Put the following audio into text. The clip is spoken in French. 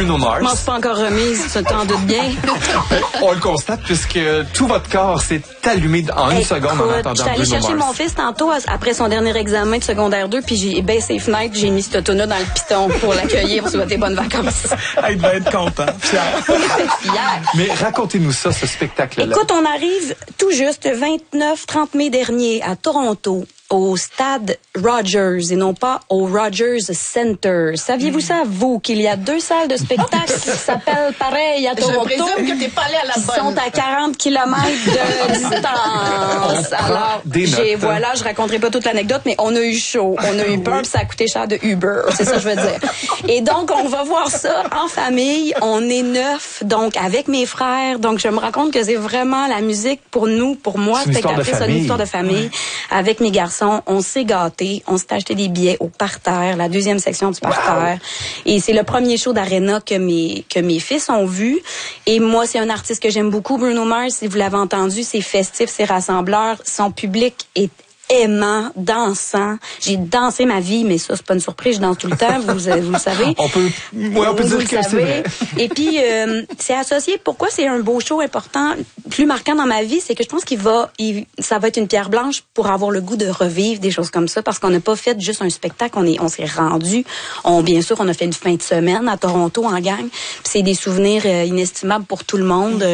Bruno Mars. Je m'en suis pas encore remise, tu t'en doutes bien. On le constate puisque tout votre corps s'est allumé en une seconde en entendant Bruno Mars. J'étais allée chercher mon fils tantôt après son dernier examen de secondaire 2, puis j'ai baissé les fenêtres, j'ai mis cet auto-là dans le piton pour l'accueillir, pour souhaiter bonnes vacances. Il devait être content, fier. Fier. Mais racontez-nous ça, ce spectacle-là. Écoute, on arrive tout juste le 29-30 mai dernier à Toronto, au stade Rogers et non pas au Rogers Center. Saviez-vous ça, vous, qu'il y a 2 salles de spectacle qui s'appellent pareil à Toronto? Je présume que t'es pas allé à la bonne. Qui sont à 40 km de distance. Alors, voilà, je raconterai pas toute l'anecdote, mais on a eu chaud, on a eu peur, puis ça a coûté cher de Uber, c'est ça que je veux dire. Et donc, on va voir ça en famille, on est 9, donc avec mes frères, donc je me rends compte que c'est vraiment la musique pour nous, pour moi, spectatrice, c'est une histoire de famille. Avec mes garçons, on s'est gâtés, on s'est acheté des billets au parterre, la 2e section du parterre. Et c'est le premier show d'Arena que mes fils ont vu. Et moi, c'est un artiste que j'aime beaucoup, Bruno Mars. Si vous l'avez entendu, c'est festif, c'est rassembleur. Son public est aimant, dansant. J'ai dansé ma vie, mais ça, c'est pas une surprise, je danse tout le temps, vous le savez. On peut dire que c'est vrai. Et puis, c'est associé, pourquoi c'est un beau show important, plus marquant dans ma vie, c'est que je pense ça va être une pierre blanche pour avoir le goût de revivre des choses comme ça, parce qu'on n'a pas fait juste un spectacle, on s'est rendu. Bien sûr, on a fait une fin de semaine à Toronto en gang, puis c'est des souvenirs inestimables pour tout le monde.